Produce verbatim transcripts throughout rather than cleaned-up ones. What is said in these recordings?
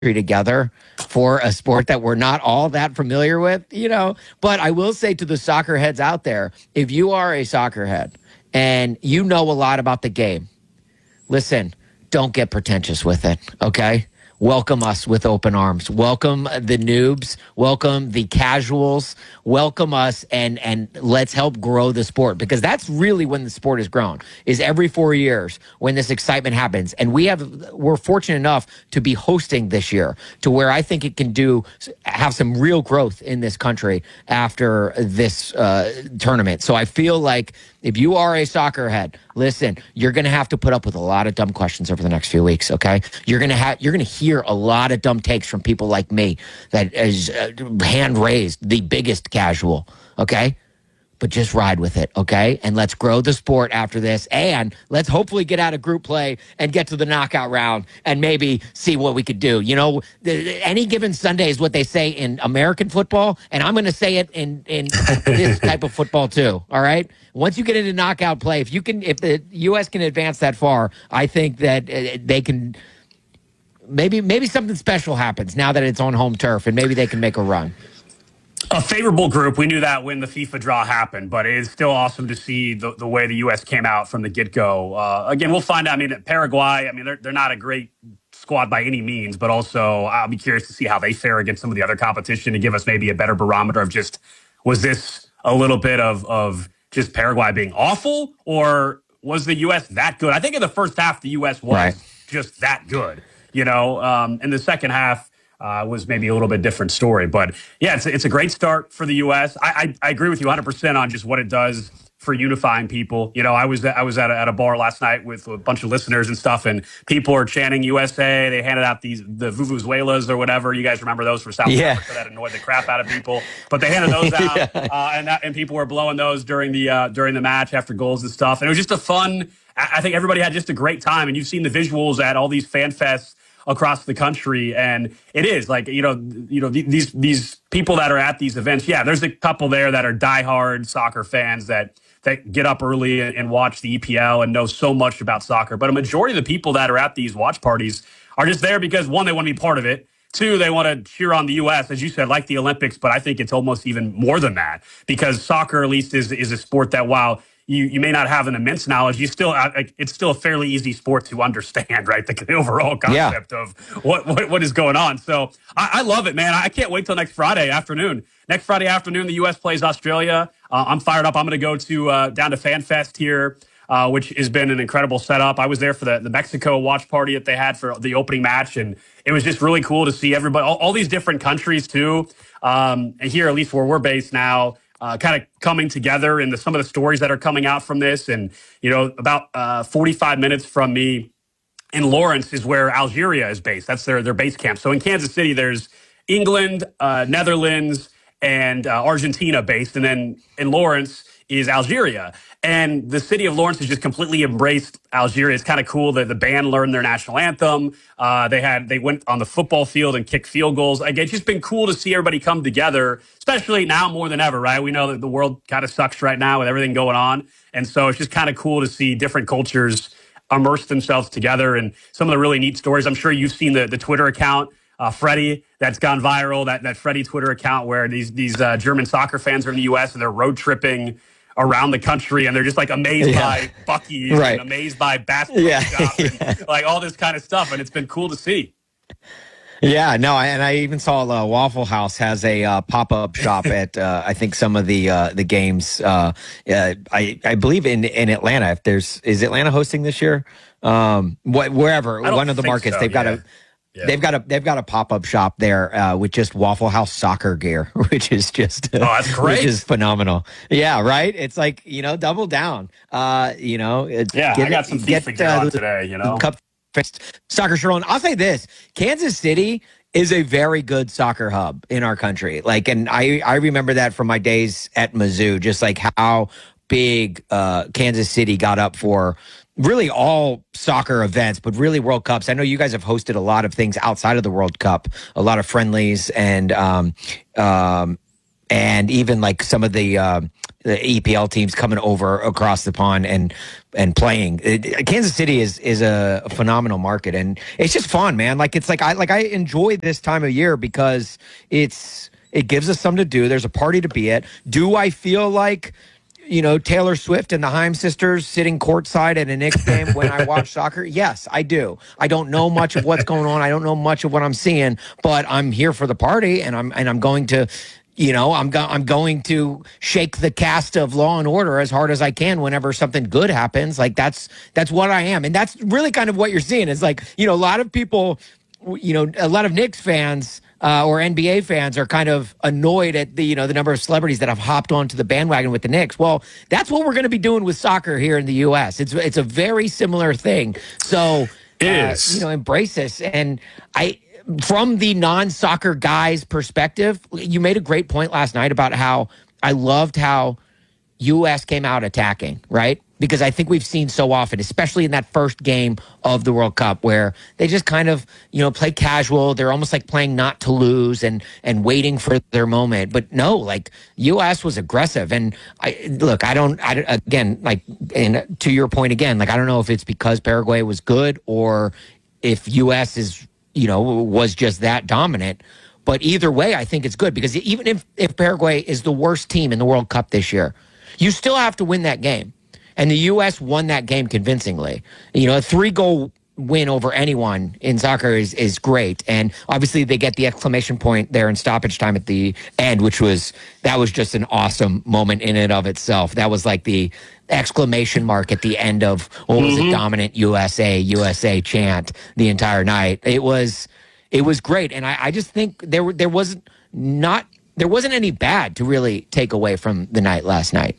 together for a sport that we're not all that familiar with, you know. But I will say to the soccer heads out there, if you are a soccer head and you know a lot about the game, listen, don't get pretentious with it, okay? Welcome us with open arms. Welcome the noobs. Welcome the casuals. Welcome us, and and let's help grow the sport, because that's really when the sport has grown, is every four years when this excitement happens. And we have we're fortunate enough to be hosting this year, to where I think it can do have some real growth in this country after this uh, tournament. So I feel like if you are a soccer head, listen, you're going to have to put up with a lot of dumb questions over the next few weeks, okay? You're going to have you're going to hear a lot of dumb takes from people like me that is uh, hand raised, the biggest casual, okay? But just ride with it, okay? And let's grow the sport after this, and let's hopefully get out of group play and get to the knockout round and maybe see what we could do. You know, the, any given Sunday is what they say in American football, and I'm going to say it in in this type of football too, all right? Once you get into knockout play, if you can, if the U S can advance that far, I think that uh, they can. Maybe maybe something special happens now that it's on home turf, and maybe they can make a run. A favorable group. We knew that when the FIFA draw happened, but it is still awesome to see the, the way the U S came out from the get-go. Uh, again, we'll find out. I mean, Paraguay, I mean, they're, they're not a great squad by any means, but also I'll be curious to see how they fare against some of the other competition to give us maybe a better barometer of just, was this a little bit of, of just Paraguay being awful, or was the U S that good? I think in the first half, the U S was right. just that good, you know, um, in the second half, Uh, was maybe a little bit different story. But, yeah, it's, it's a great start for the U S. I, I, I agree with you one hundred percent on just what it does for unifying people. You know, I was I was at a, at a bar last night with a bunch of listeners and stuff, and people are chanting U S A. They handed out these the vuvuzelas or whatever. You guys remember those for South yeah. Africa? That annoyed the crap out of people. But they handed those out, yeah. uh, and that, and people were blowing those during the uh, during the match after goals and stuff. And it was just a fun. I think everybody had just a great time, and you've seen the visuals at all these fan fests across the country, and it is like, you know, you know these these people that are at these events. Yeah, there's a couple there that are diehard soccer fans that that get up early and, and watch the E P L and know so much about soccer. But a majority of the people that are at these watch parties are just there because, one, they want to be part of it. Two, they want to cheer on the U S, as you said, like the Olympics. But I think it's almost even more than that, because soccer, at least, is is a sport that, while You, you may not have an immense knowledge, you still it's still a fairly easy sport to understand, right? The, the overall concept yeah. of what, what what is going on. So I, I love it, man. I can't wait till next Friday afternoon. Next Friday afternoon, the U S plays Australia. Uh, I'm fired up. I'm going to go to uh, down to FanFest here, uh, which has been an incredible setup. I was there for the, the Mexico watch party that they had for the opening match, and it was just really cool to see everybody, all, all these different countries too. Um, and here, at least where we're based now, Uh, kind of coming together, and the, some of the stories that are coming out from this. And, you know, about uh, forty-five minutes from me in Lawrence is where Algeria is based. That's their, their base camp. So in Kansas City, there's England, uh, Netherlands, and uh, Argentina based. And then in Lawrence is Algeria. And the city of Lawrence has just completely embraced Algeria. It's kind of cool that the band learned their national anthem. Uh, they had they went on the football field and kicked field goals. Again, it's just been cool to see everybody come together, especially now more than ever, right? We know that the world kind of sucks right now with everything going on. And so it's just kind of cool to see different cultures immerse themselves together, and some of the really neat stories. I'm sure you've seen the, the Twitter account, uh, Freddie, that's gone viral, that, that Freddie Twitter account where these, these uh, German soccer fans are in the U S and they're road tripping around the country, and they're just like amazed yeah. by Buc-ee's right. and amazed by basketball yeah. shop and yeah. like all this kind of stuff, and it's been cool to see. Yeah, no, and I even saw uh, Waffle House has a uh, pop-up shop at uh, I think some of the uh, the games. Uh, uh, I I believe in in Atlanta. If there's is Atlanta hosting this year? Um, wh- wherever one of the markets, so. they've got yeah. a. Yeah. They've got a they've got a pop up shop there uh, with just Waffle House soccer gear, which is just uh, oh, that's great, which is phenomenal. Yeah, right. It's like, you know, double down. Uh, you know, yeah, get, I got some FIFA gear uh, on today. You know, cup soccer shirt on. I'll say this: Kansas City is a very good soccer hub in our country. Like, and I I remember that from my days at Mizzou, just like how big uh, Kansas City got up for really all soccer events, but really World Cups. I know you guys have hosted a lot of things outside of the World Cup, a lot of friendlies, and um, um, and even like some of the uh, the E P L teams coming over across the pond and and playing. It, Kansas City is is a phenomenal market, and it's just fun, man. Like it's like I like I enjoy this time of year because it's it gives us something to do. There's a party to be at. Do I feel like, you know, Taylor Swift and the Haim sisters sitting courtside at a Knicks game when I watch soccer? Yes, I do. I don't know much of what's going on. I don't know much of what I'm seeing, but I'm here for the party, and I'm and I'm going to, you know, I'm go- I'm going to shake the cast of Law and Order as hard as I can whenever something good happens. Like that's that's what I am, and that's really kind of what you're seeing. Is like, you know, a lot of people, you know, a lot of Knicks fans. Uh, or N B A fans are kind of annoyed at the, you know, the number of celebrities that have hopped onto the bandwagon with the Knicks. Well, that's what we're going to be doing with soccer here in the U S. It's it's a very similar thing. So, It uh, is. you know, embrace this. And I, from the non-soccer guy's perspective, you made a great point last night about how I loved how U S came out attacking, right? Because I think we've seen so often, especially in that first game of the World Cup, where they just kind of, you know, play casual. They're almost like playing not to lose and and waiting for their moment. But no, like U S was aggressive. And I look, I don't, I again, like, and to your point again, like I don't know if it's because Paraguay was good or if U S is, you know, was just that dominant. But either way, I think it's good because even if if Paraguay is the worst team in the World Cup this year, you still have to win that game. And the U S won that game convincingly. You know, a three-goal win over anyone in soccer is is great. And obviously they get the exclamation point there in stoppage time at the end, which was, that was just an awesome moment in and of itself. That was like the exclamation mark at the end of what was mm-hmm. a dominant U S A, U S A chant the entire night. It was, it was great. And I, I just think there were, there wasn't not, there wasn't any bad to really take away from the night last night.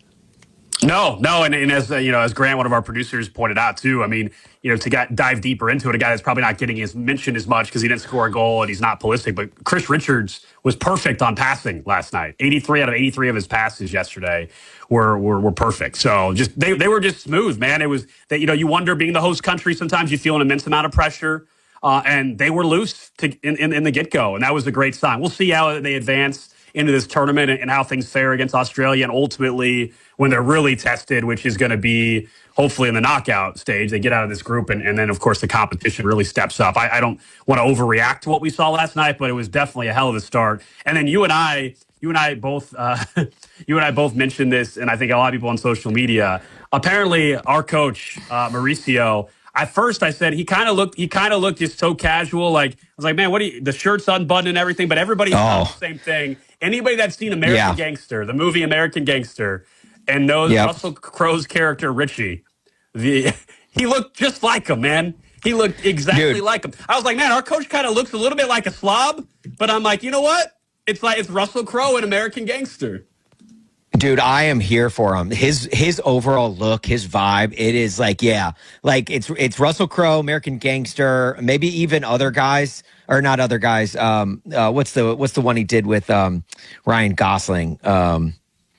No, no, and, and as uh, you know, as Grant, one of our producers, pointed out too. I mean, you know, to get, dive deeper into it, a guy that's probably not getting as mentioned as much because he didn't score a goal and he's not Pulisic, but Chris Richards was perfect on passing last night. eighty-three out of eighty-three of his passes yesterday were were, were perfect. So just they they were just smooth, man. It was that, you know, you wonder, being the host country, sometimes you feel an immense amount of pressure, uh, and they were loose to, in, in in the get go, and that was a great sign. We'll see how they advance into this tournament and how things fare against Australia, and ultimately when they're really tested, which is going to be hopefully in the knockout stage, they get out of this group, and, and then of course the competition really steps up. I, I don't want to overreact to what we saw last night, but it was definitely a hell of a start. And then you and I, you and I both, uh, you and I both mentioned this, and I think a lot of people on social media. Apparently, our coach uh, Mauricio. At first, I said he kind of looked. He kind of looked just so casual. Like I was like, man, what do you? The shirt's unbuttoned and everything, but everybody oh. the same thing. Anybody that's seen American yeah. Gangster, the movie American Gangster, and knows yep. Russell Crowe's character Richie, the he looked just like him, man. He looked exactly Dude. like him. I was like, man, our coach kind of looks a little bit like a slob, but I'm like, you know what? It's like it's Russell Crowe in American Gangster. Dude, I am here for him. His his overall look, his vibe, it is like, yeah, like it's it's Russell Crowe, American Gangster, maybe even other guys, or not other guys. Um, uh, what's the what's the one he did with um, Ryan Gosling? Um,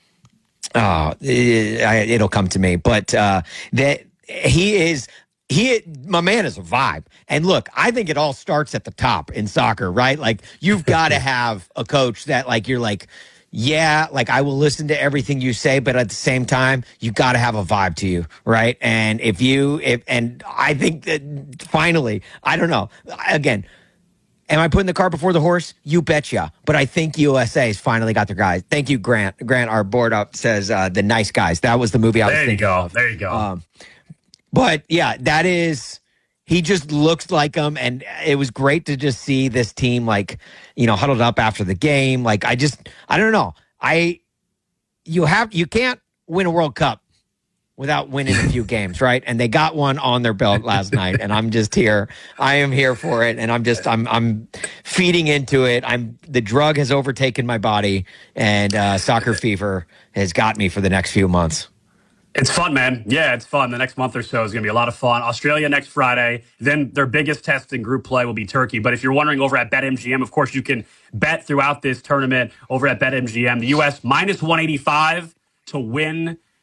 oh, it, it'll come to me. But uh, that he is. He, my man, is a vibe. And look, I think it all starts at the top in soccer, right? Like, you've got to have a coach that, like, you're like, yeah, like, I will listen to everything you say, but at the same time, you got to have a vibe to you, right? And if you, if, and I think that finally, I don't know, again, am I putting the cart before the horse? You betcha. But I think U S A's finally got their guys. Thank you, Grant. Grant, our board up says uh, The Nice Guys. That was the movie I was there thinking. There you go. There you go. Um, But yeah, that is, he just looks like him. And it was great to just see this team, like, you know, huddled up after the game. Like, I just, I don't know. I, you have, you can't win a World Cup without winning a few games, right? And they got one on their belt last night. And I'm just here. I am here for it. And I'm just, I'm, I'm feeding into it. I'm, the drug has overtaken my body, and uh, soccer fever has got me for the next few months. It's fun, man. Yeah, it's fun. The next month or so is going to be a lot of fun. Australia next Friday. Then their biggest test in group play will be Turkey. But if you're wondering, over at BetMGM, of course, you can bet throughout this tournament over at BetMGM. The U S minus one eighty-five to win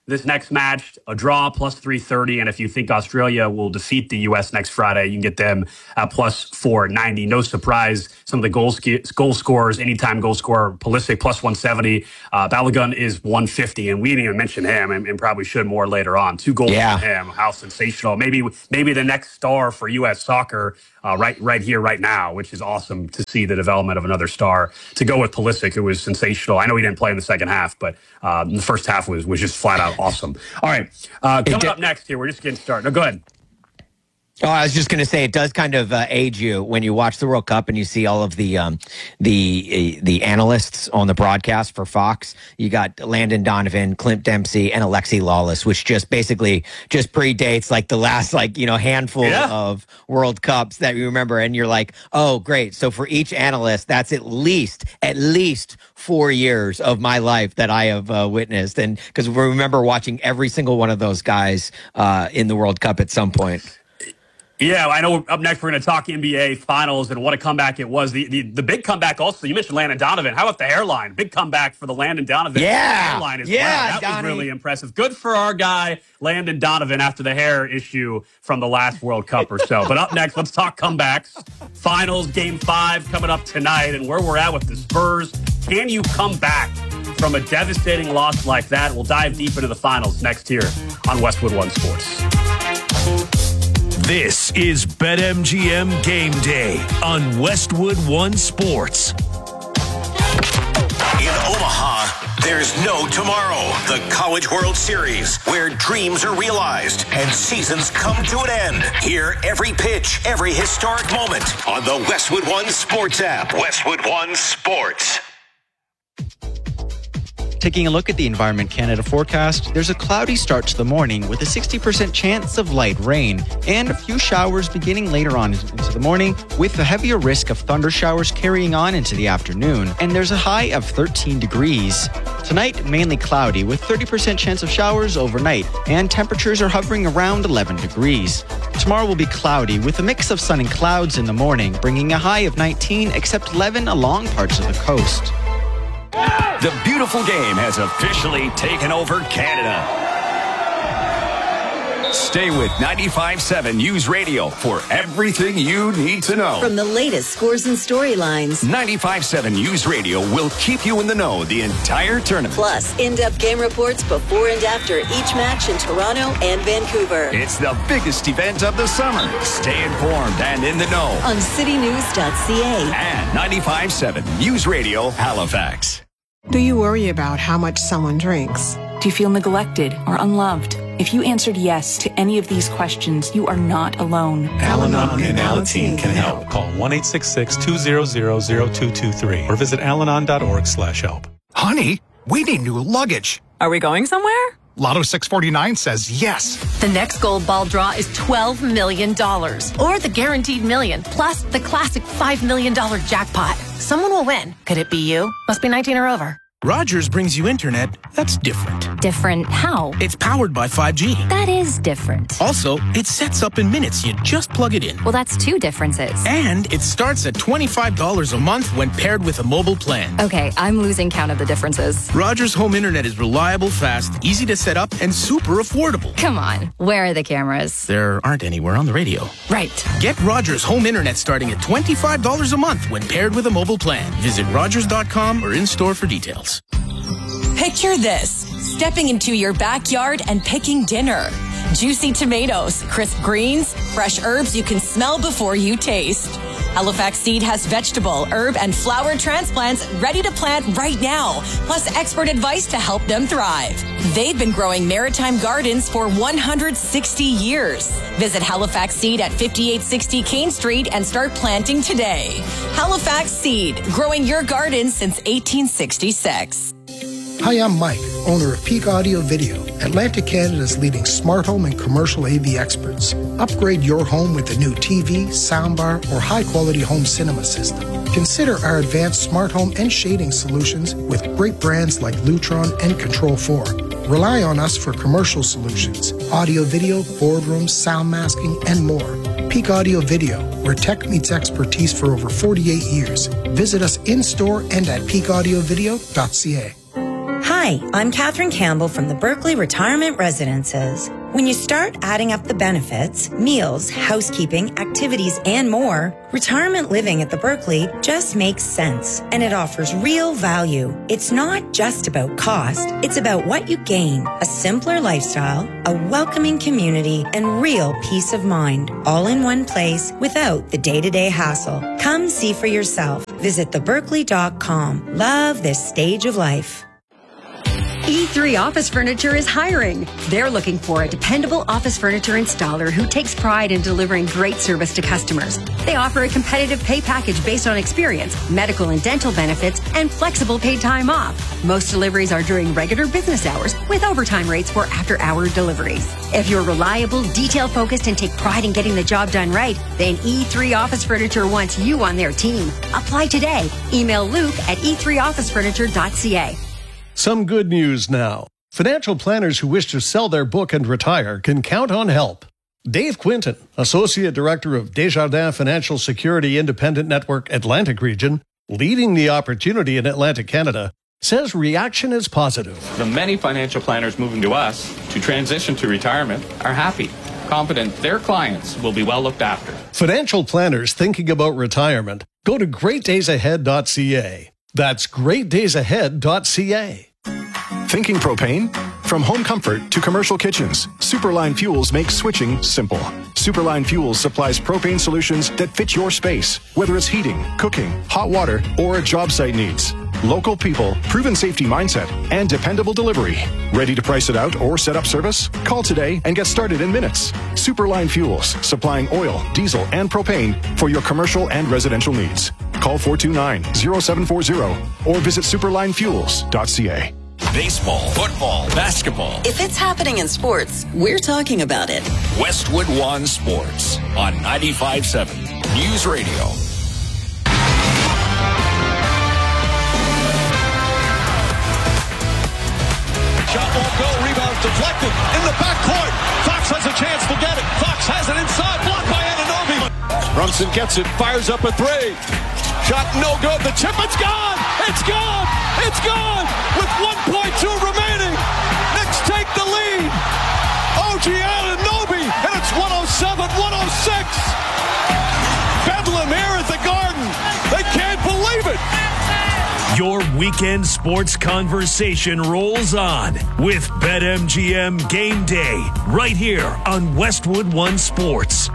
this next match, a draw plus three thirty. And if you think Australia will defeat the U S next Friday, you can get them at plus four ninety. No surprise, some of the goal, sk- goal scorers, anytime goal scorer, Pulisic plus one seventy. Uh, Balogun is one fifty, and we didn't even mention him, and, and probably should more later on. Two goals yeah. for him. How sensational. Maybe maybe the next star for U S soccer uh, right, right here, right now, which is awesome to see the development of another star. To go with Pulisic, who was sensational. I know he didn't play in the second half, but uh, the first half was, was just flat out awesome. All right, uh, coming did, up next here, we're just getting started. No, go ahead. Oh, I was just going to say, it does kind of uh, age you when you watch the World Cup and you see all of the um, the uh, the analysts on the broadcast for Fox. You got Landon Donovan, Clint Dempsey, and Alexi Lawless, which just basically just predates like the last like you know handful yeah. of World Cups that you remember. And you're like, oh, great! So for each analyst, that's at least at least four years of my life that I have uh, witnessed, and because we remember watching every single one of those guys uh, in the World Cup at some point. Yeah, I know up next we're going to talk N B A Finals and what a comeback it was. The, the the big comeback also, you mentioned Landon Donovan. How about the hairline? Big comeback for the Landon Donovan yeah. hairline as yeah, well. That Donnie. was really impressive. Good for our guy, Landon Donovan, after the hair issue from the last World Cup or so. But up next, let's talk comebacks. Finals, Game five coming up tonight, and where we're at with the Spurs. Can you come back from a devastating loss like that? We'll dive deep into the finals next here on Westwood One Sports. This is BetMGM Game Day on Westwood One Sports. In Omaha, there's no tomorrow. The College World Series, where dreams are realized and seasons come to an end. Hear every pitch, every historic moment on the Westwood One Sports app. Westwood One Sports. Taking a look at the Environment Canada forecast, there's a cloudy start to the morning with a sixty percent chance of light rain and a few showers beginning later on into the morning with a heavier risk of thunder showers carrying on into the afternoon. And there's a high of thirteen degrees. Tonight, mainly cloudy with thirty percent chance of showers overnight and temperatures are hovering around eleven degrees. Tomorrow will be cloudy with a mix of sun and clouds in the morning, bringing a high of nineteen except eleven along parts of the coast. The beautiful game has officially taken over Canada. Stay with ninety-five point seven News Radio for everything you need to know. From the latest scores and storylines, ninety-five point seven News Radio will keep you in the know the entire tournament. Plus, in-depth game reports before and after each match in Toronto and Vancouver. It's the biggest event of the summer. Stay informed and in the know on city news dot c a and ninety-five point seven News Radio Halifax. Do you worry about how much someone drinks? Do you feel neglected or unloved? If you answered yes to any of these questions, you are not alone. Al-Anon and Alateen can help. Call one eight six six, two zero zero, zero two two three or visit alanon dot org slash help. Honey, we need new luggage. Are we going somewhere? Lotto six forty-nine says yes. The next gold ball draw is twelve million dollars. Or the guaranteed million, plus the classic five million dollars jackpot. Someone will win. Could it be you? Must be nineteen or over. Rogers brings you internet that's different. Different how? It's powered by five G. That is different. Also, it sets up in minutes. You just plug it in. Well, that's two differences. And it starts at twenty-five dollars a month when paired with a mobile plan. Okay, I'm losing count of the differences. Rogers Home Internet is reliable, fast, easy to set up, and super affordable. Come on, where are the cameras? There aren't anywhere on the radio. Right. Get Rogers Home Internet starting at twenty-five dollars a month when paired with a mobile plan. Visit rogers dot com or in-store for details. Picture this, stepping into your backyard and picking dinner. Juicy tomatoes, crisp greens, fresh herbs you can smell before you taste. Halifax Seed has vegetable, herb, and flower transplants ready to plant right now, plus expert advice to help them thrive. They've been growing maritime gardens for one hundred sixty years. Visit Halifax Seed at fifty-eight sixty Kane Street and start planting today. Halifax Seed, growing your garden since eighteen sixty-six. Hi, I'm Mike, owner of Peak Audio Video, Atlantic Canada's leading smart home and commercial A V experts. Upgrade your home with a new T V, soundbar, or high-quality home cinema system. Consider our advanced smart home and shading solutions with great brands like Lutron and Control four. Rely on us for commercial solutions, audio video, boardrooms, sound masking, and more. Peak Audio Video, where tech meets expertise for over forty-eight years. Visit us in-store and at peak audio video dot c a. Hi, I'm Katherine Campbell from the Berkeley Retirement Residences. When you start adding up the benefits, meals, housekeeping, activities, and more, retirement living at the Berkeley just makes sense, and it offers real value. It's not just about cost, it's about what you gain: a simpler lifestyle, a welcoming community, and real peace of mind, all in one place without the day-to-day hassle. Come see for yourself. Visit the berkeley dot com. Love this stage of life. E three Office Furniture is hiring. They're looking for a dependable office furniture installer who takes pride in delivering great service to customers. They offer a competitive pay package based on experience, medical and dental benefits, and flexible paid time off. Most deliveries are during regular business hours with overtime rates for after-hour deliveries. If you're reliable, detail-focused, and take pride in getting the job done right, then E three Office Furniture wants you on their team. Apply today. Email Luke at e three office furniture dot c a. Some good news now. Financial planners who wish to sell their book and retire can count on help. Dave Quinton, Associate Director of Desjardins Financial Security Independent Network Atlantic Region, leading the opportunity in Atlantic Canada, says reaction is positive. The many financial planners moving to us to transition to retirement are happy, confident their clients will be well looked after. Financial planners thinking about retirement, go to great days ahead dot c a. That's great days ahead dot c a. Thinking propane? From home comfort to commercial kitchens, Superline Fuels makes switching simple. Superline Fuels supplies propane solutions that fit your space, whether it's heating, cooking, hot water, or a job site needs. Local people, proven safety mindset, and dependable delivery. Ready to price it out or set up service? Call today and get started in minutes. Superline Fuels, supplying oil, diesel, and propane for your commercial and residential needs. Call four two nine, zero seven four zero or visit superline fuels dot c a. Baseball, football, basketball. If it's happening in sports, we're talking about it. Westwood One Sports on ninety-five point seven News Radio. Shot won't go. Rebound deflected in the backcourt. Fox has a chance to get it. Fox has it inside. Blocked by Anunoby. Brunson gets it. Fires up a three. Shot no good. The chip, it's gone. It's gone. It's gone. With one point two remaining. Knicks take the lead. O G Anunoby. And it's one oh seven one oh six. Bedlam here at the Garden. They can't believe it. Your weekend sports conversation rolls on with BetMGM Game Day right here on Westwood One Sports.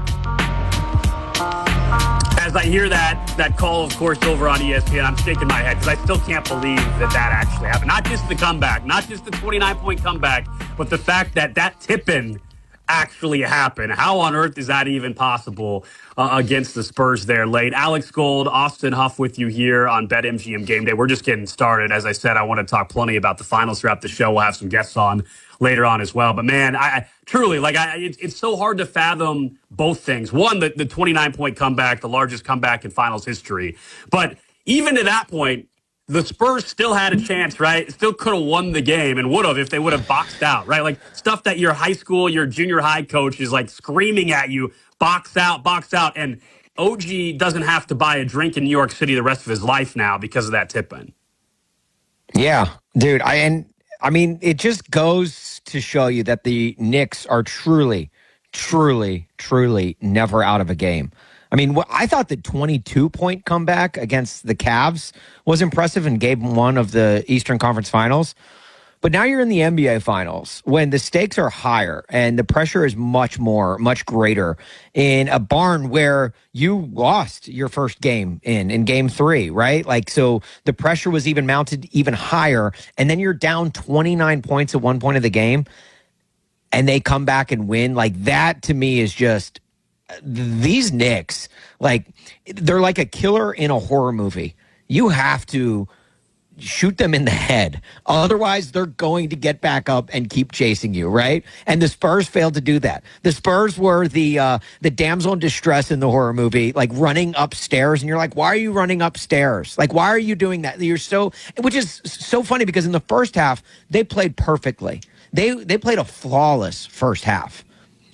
As I hear that that call, of course, over on E S P N, I'm shaking my head because I still can't believe that that actually happened. Not just the comeback, not just the twenty-nine point comeback, but the fact that that tip-in actually happened. How on earth is that even possible uh, against the Spurs there late? Alex Gold, Austin Huff with you here on BetMGM Game Day. We're just getting started. As I said, I want to talk plenty about the finals throughout the show. We'll have some guests on later on as well. But, man, I, I truly, like, I, it, it's so hard to fathom both things. One, the, the twenty-nine point comeback, the largest comeback in finals history. But even to that point, the Spurs still had a chance, right? Still could have won the game and would have if they would have boxed out, right? Like stuff that your high school, your junior high coach is like screaming at you, box out, box out. And O G doesn't have to buy a drink in New York City the rest of his life now because of that tip-in. Yeah, dude. I and I mean, it just goes to show you that the Knicks are truly, truly, truly never out of a game. I mean, I thought the twenty-two point comeback against the Cavs was impressive in game one of the Eastern Conference Finals. But now you're in the N B A Finals when the stakes are higher and the pressure is much more, much greater in a barn where you lost your first game in, in game three, right? Like, so the pressure was even mounted even higher. And then you're down twenty-nine points at one point of the game and they come back and win. Like, that to me is just... These Knicks, like, they're like a killer in a horror movie. You have to shoot them in the head. Otherwise, they're going to get back up and keep chasing you, right? And the Spurs failed to do that. The Spurs were the uh, the damsel in distress in the horror movie, like running upstairs. And you're like, why are you running upstairs? Like, why are you doing that? You're so, which is so funny because in the first half, they played perfectly. They, they played a flawless first half.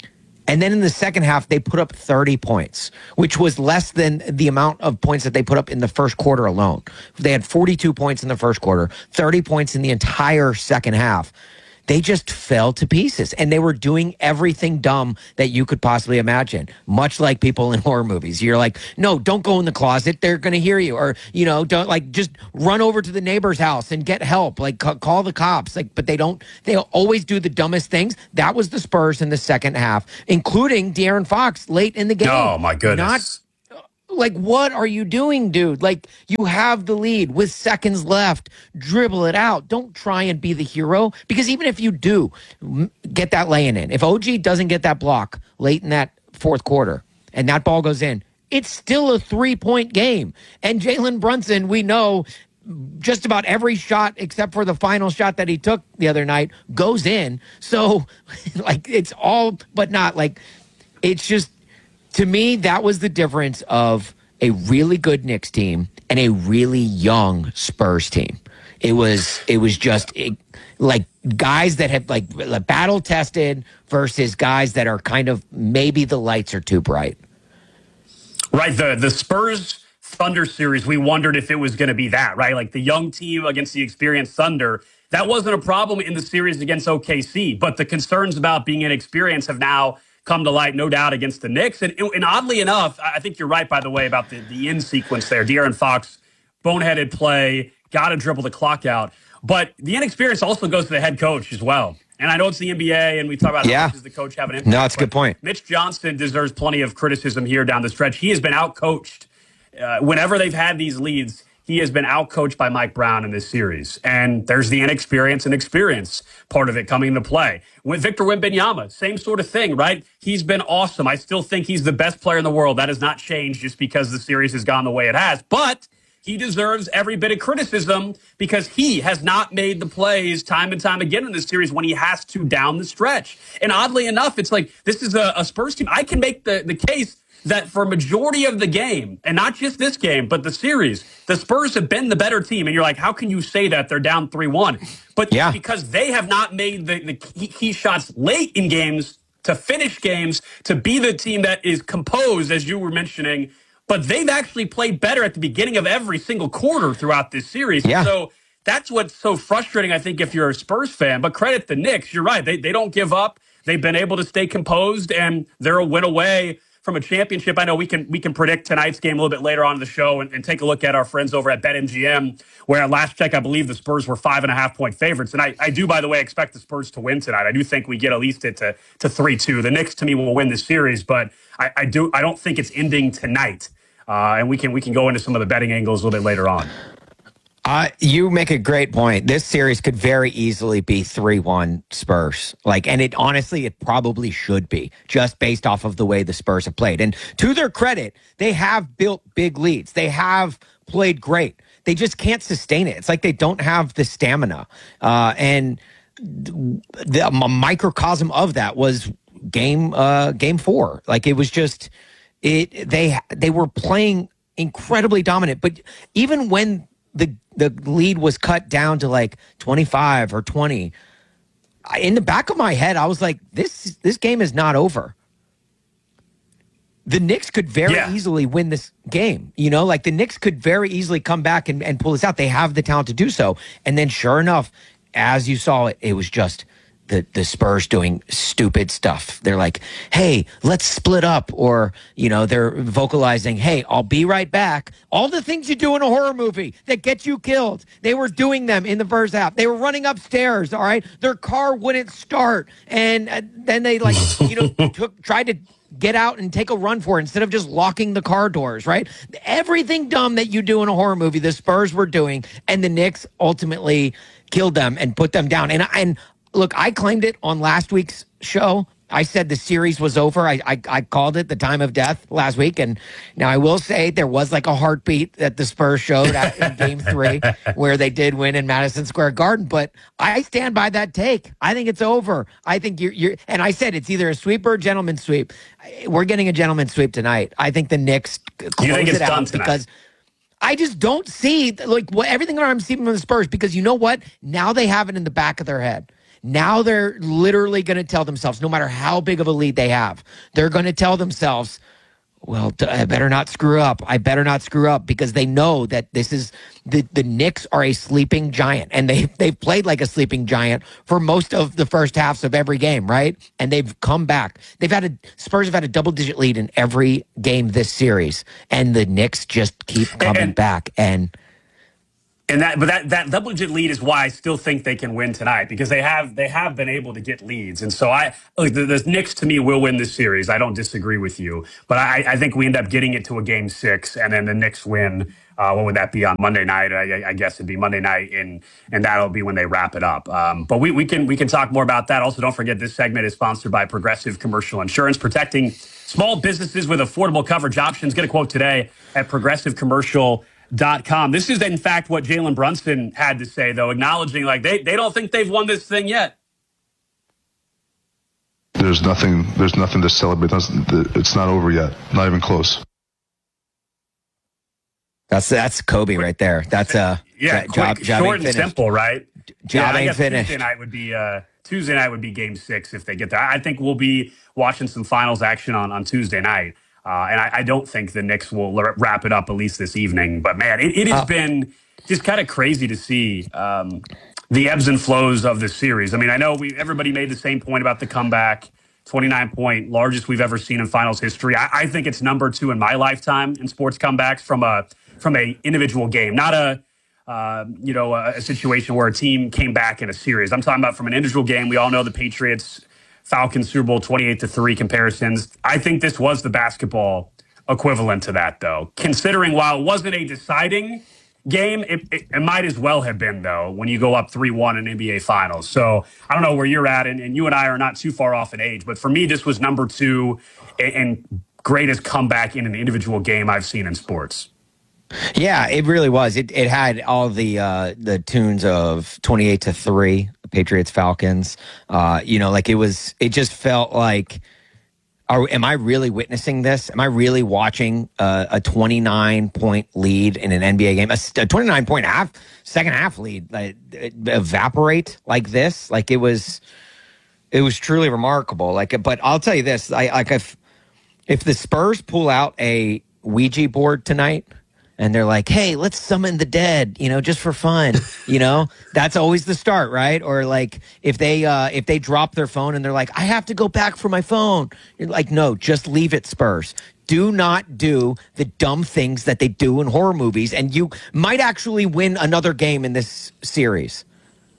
And then in the second half, they put up thirty points, which was less than the amount of points that they put up in the first quarter alone. They had forty-two points in the first quarter, thirty points in the entire second half. They just fell to pieces, and they were doing everything dumb that you could possibly imagine, much like people in horror movies. You're like, no, don't go in the closet. They're going to hear you. Or, you know, don't like just run over to the neighbor's house and get help. Like ca- call the cops. Like, but they don't, they always do the dumbest things. That was the Spurs in the second half, including De'Aaron Fox late in the game. Oh, my goodness. Not, like, what are you doing, dude? Like, you have the lead with seconds left. Dribble it out. Don't try and be the hero, because even if you do get that laying in, if O G doesn't get that block late in that fourth quarter and that ball goes in, it's still a three-point game. And Jalen Brunson, we know just about every shot except for the final shot that he took the other night goes in. So, like, it's all but not. Like, it's just, to me, that was the difference of a really good Knicks team and a really young Spurs team. It was it was just it, like guys that have like battle tested versus guys that are kind of maybe the lights are too bright. Right. The the Spurs Thunder series, we wondered if it was going to be that, right? Like the young team against the experienced Thunder. That wasn't a problem in the series against O K C, but the concerns about being inexperienced have now come to light, no doubt, against the Knicks. And, and oddly enough, I think you're right, by the way, about the, the in sequence there. De'Aaron Fox, boneheaded play, got to dribble the clock out. But the inexperience also goes to the head coach as well. And I know it's the N B A, and we talk about yeah. how much does the coach have an impact. No, that's a good point. Mitch Johnson deserves plenty of criticism here down the stretch. He has been outcoached. Uh, whenever they've had these leads, he has been outcoached by Mike Brown in this series. And there's the inexperience and experience part of it coming into play. With Victor Wembanyama, same sort of thing, right? He's been awesome. I still think he's the best player in the world. That has not changed just because the series has gone the way it has. But he deserves every bit of criticism because he has not made the plays time and time again in this series when he has to down the stretch. And oddly enough, it's like this is a, a Spurs team. I can make the, the case that for a majority of the game, and not just this game, but the series, the Spurs have been the better team. And you're like, how can you say that they're down three one? But yeah. because they have not made the, the key, key shots late in games to finish games, to be the team that is composed, as you were mentioning. But they've actually played better at the beginning of every single quarter throughout this series. Yeah. So that's what's so frustrating, I think, if you're a Spurs fan. But credit the Knicks. You're right. They, they don't give up. They've been able to stay composed, and they're a win away from a championship. I know we can we can predict tonight's game a little bit later on in the show and, and take a look at our friends over at BetMGM, where at last check, I believe the Spurs were five and a half point favorites. And I, I do, by the way, expect the Spurs to win tonight. I do think we get at least it to to three two. The Knicks, to me, will win this series, but I, I do I don't think it's ending tonight. Uh, and we can we can go into some of the betting angles a little bit later on. Uh, you make a great point. This series could very easily be three one Spurs. Like, and it honestly, it probably should be, just based off of the way the Spurs have played. And to their credit, they have built big leads. They have played great. They just can't sustain it. It's like they don't have the stamina. Uh, and the a microcosm of that was game uh, game four. Like, it was just it. They they were playing incredibly dominant. But even when the the lead was cut down to like twenty-five or twenty, in the back of my head, I was like, this this game is not over. The Knicks could very yeah. easily win this game. You know, like the Knicks could very easily come back and, and pull this out. They have the talent to do so. And then sure enough, as you saw it, it was just the, the Spurs doing stupid stuff. They're like, hey, let's split up. Or, you know, they're vocalizing, hey, I'll be right back. All the things you do in a horror movie that get you killed, they were doing them in the first half. They were running upstairs, all right? Their car wouldn't start. And uh, then they, like, you know, took tried to get out and take a run for it instead of just locking the car doors, right? Everything dumb that you do in a horror movie, the Spurs were doing, and the Knicks ultimately killed them and put them down. And and look, I claimed it on last week's show. I said the series was over. I, I I called it the time of death last week. And now I will say there was like a heartbeat that the Spurs showed at, in game three where they did win in Madison Square Garden. But I stand by that take. I think it's over. I think you're, you're and I said it's either a sweep or a gentleman's sweep. We're getting a gentleman's sweep tonight. I think the Knicks close you think it's it out done tonight? Because I just don't see like what everything I'm seeing from the Spurs, because you know what? Now they have it in the back of their head. Now they're literally going to tell themselves, no matter how big of a lead they have, they're going to tell themselves, well, I better not screw up. I better not screw up, because they know that this is the, the Knicks are a sleeping giant, and they they've played like a sleeping giant for most of the first halves of every game, right? And they've come back. They've had a Spurs have had a double digit lead in every game this series, and the Knicks just keep coming and, back. And And that, but that that double digit lead is why I still think they can win tonight, because they have they have been able to get leads, and so I look, the, the Knicks to me will win this series. I don't disagree with you, but I, I think we end up getting it to a game six, and then the Knicks win. Uh, what would that be on Monday night? I, I guess it'd be Monday night, and and that'll be when they wrap it up. Um, but we we can we can talk more about that. Also, don't forget this segment is sponsored by Progressive Commercial Insurance, protecting small businesses with affordable coverage options. Get a quote today at Progressive Commercial. Dot com. This is, in fact, what Jalen Brunson had to say, though, acknowledging like they, they don't think they've won this thing yet. There's nothing. There's nothing to celebrate. It's not over yet. Not even close. That's that's Kobe right there. That's a yeah, j- job, quick, job short and simple, right? Job yeah, ain't I guess finished. Tuesday night would be uh, Tuesday night would be game six if they get there. I think we'll be watching some finals action on on Tuesday night. Uh, and I, I don't think the Knicks will l- wrap it up, at least this evening. But, man, it, it has uh, been just kind of crazy to see um, the ebbs and flows of this series. I mean, I know we everybody made the same point about the comeback, twenty-nine point, largest we've ever seen in finals history. I, I think it's number two in my lifetime in sports comebacks from a from a individual game, not a uh, you know a, a situation where a team came back in a series. I'm talking about from an individual game. We all know the Patriots Falcons Super Bowl twenty-eight to three comparisons. I think this was the basketball equivalent to that, though. Considering while it wasn't a deciding game, it, it, it might as well have been, though, when you go up three one in N B A Finals. So I don't know where you're at, and, and you and I are not too far off in age, but for me, this was number two and, and greatest comeback in an individual game I've seen in sports. Yeah, it really was. It it had all the uh, the tunes of twenty-eight to three, Patriots Falcons. Uh, you know, like it was. It just felt like, are am I really witnessing this? Am I really watching uh, a twenty-nine point lead in an N B A game? A, a twenty-nine point half second half lead like, evaporate like this? Like it was. It was truly remarkable. Like, but I'll tell you this: I like if if the Spurs pull out a Ouija board tonight, and they're like, hey, let's summon the dead, you know, just for fun, you know, that's always the start, right? Or like if they uh, if they drop their phone and they're like, I have to go back for my phone. You're like, no, just leave it, Spurs. Do not do the dumb things that they do in horror movies. And you might actually win another game in this series.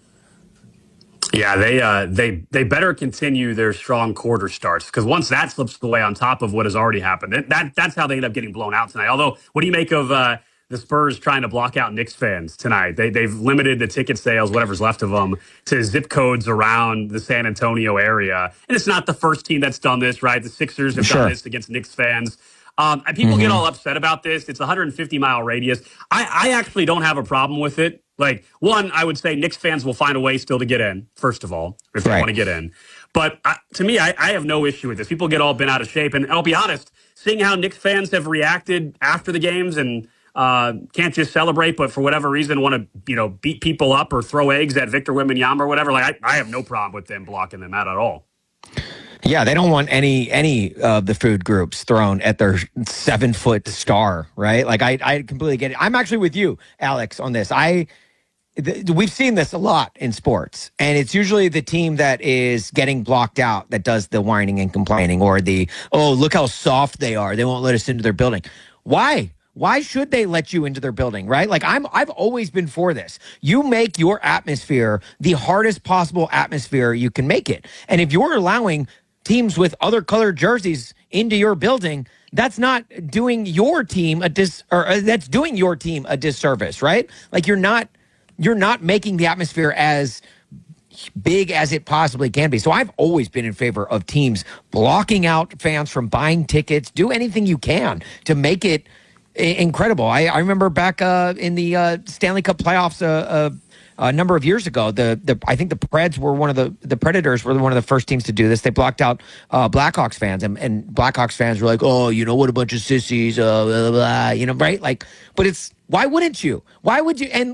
Yeah, they uh, they they better continue their strong quarter starts, because once that slips away on top of what has already happened, that, that that's how they end up getting blown out tonight. Although, what do you make of uh, the Spurs trying to block out Knicks fans tonight? They they've limited the ticket sales, whatever's left of them, to zip codes around the San Antonio area, and it's not the first team that's done this, right? The Sixers have sure. done this against Knicks fans. Um, and people mm-hmm. get all upset about this. It's a one hundred fifty mile radius. I, I actually don't have a problem with it. Like, one, I would say Knicks fans will find a way still to get in, first of all, if they right. want to get in. But uh, to me, I, I have no issue with this. People get all bent out of shape. And I'll be honest, seeing how Knicks fans have reacted after the games and uh, can't just celebrate, but for whatever reason want to, you know, beat people up or throw eggs at Victor Wembanyama or whatever, like I, I have no problem with them blocking them out at all. Yeah, they don't want any any of the food groups thrown at their seven foot star, right? Like I, I completely get it. I'm actually with you, Alex, on this. I th- we've seen this a lot in sports, and it's usually the team that is getting blocked out that does the whining and complaining, or the oh look how soft they are, they won't let us into their building. Why? Why should they let you into their building, right? Like I'm, I've always been for this. You make your atmosphere the hardest possible atmosphere you can make it, and if you're allowing teams with other colored jerseys into your building, that's not doing your team a dis or uh, that's doing your team a disservice, right? Like you're not you're not making the atmosphere as big as it possibly can be. So I've always been in favor of teams blocking out fans from buying tickets. Do anything you can to make it incredible. I, I remember back uh, in the uh, Stanley Cup playoffs uh, uh, a number of years ago, the the I think the Preds were one of the the Predators were one of the first teams to do this. They blocked out uh, Blackhawks fans, and, and Blackhawks fans were like, "Oh, you know what, a bunch of sissies," uh, blah, blah, blah, you know, right? Like, but it's why wouldn't you? Why would you? And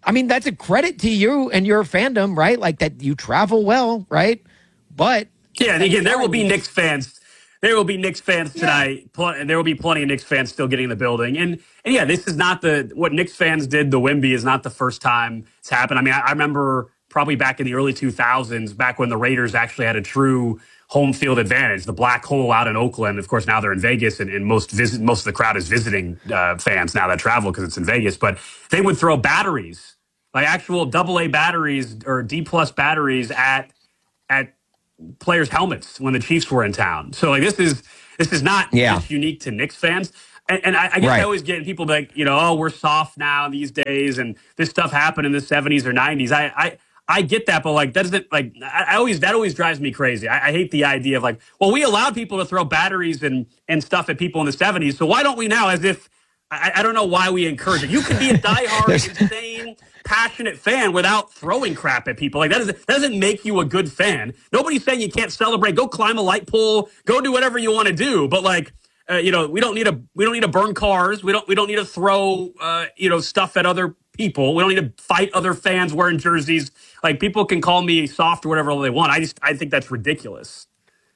I mean, that's a credit to you and your fandom, right? Like that you travel well, right? But yeah, and again, there will be Knicks fans. There will be Knicks fans tonight, yeah. and there will be plenty of Knicks fans still getting in the building. And, and yeah, this is not the what Knicks fans did. The Wemby is not the first time it's happened. I mean, I, I remember probably back in the early two thousands, back when the Raiders actually had a true home field advantage. The black hole out in Oakland. Of course, now they're in Vegas, and, and most visit most of the crowd is visiting uh, fans now that travel because it's in Vegas. But they would throw batteries, like actual double A batteries or D plus batteries at at. players' helmets when the Chiefs were in town. So like this is this is not yeah. just unique to Knicks fans. And, and I, I guess right. I always get people like, you know, oh, we're soft now these days, and this stuff happened in the seventies or nineties. I I, I get that, but like that doesn't like I, I always that always drives me crazy. I, I hate the idea of like, well, we allowed people to throw batteries and and stuff at people in the seventies, so why don't we now? As if I, I don't know why we encourage it. You can be a diehard, insane, passionate fan without throwing crap at people. Like that, is, that doesn't make you a good fan. Nobody's saying you can't celebrate. Go climb a light pole. Go do whatever you want to do. But like, uh, you know, we don't need to. We don't need to burn cars. We don't. We don't need to throw, uh, you know, stuff at other people. We don't need to fight other fans wearing jerseys. Like people can call me soft or whatever they want. I just I think that's ridiculous.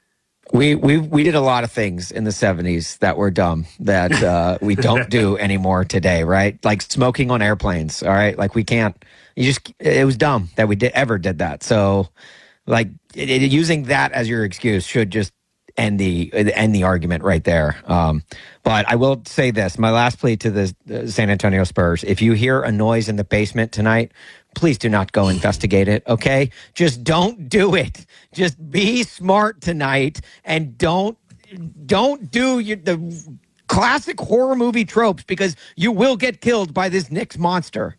We we we did a lot of things in the seventies that were dumb that uh, we don't do anymore today, right? Like smoking on airplanes, all right? Like we can't. You just it was dumb that we did ever did that. So, like it, it, using that as your excuse should just end the end the argument right there. Um, but I will say this: my last plea to the uh, San Antonio Spurs: if you hear a noise in the basement tonight, please do not go investigate it, okay? Just don't do it. Just be smart tonight and don't don't do your, the classic horror movie tropes because you will get killed by this Knicks monster.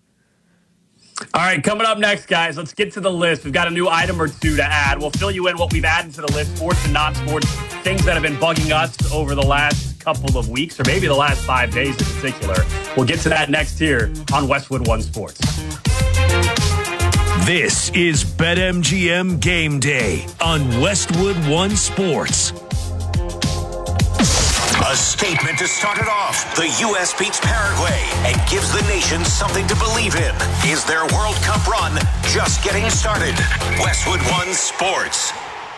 All right, coming up next, guys, let's get to the list. We've got a new item or two to add. We'll fill you in what we've added to the list, sports and non-sports, things that have been bugging us over the last couple of weeks or maybe the last five days in particular. We'll get to that next here on Westwood One Sports. This is BetMGM Game Day on Westwood One Sports. A statement to start it off. The U S beats Paraguay and gives the nation something to believe in. Is their World Cup run just getting started? Westwood One Sports.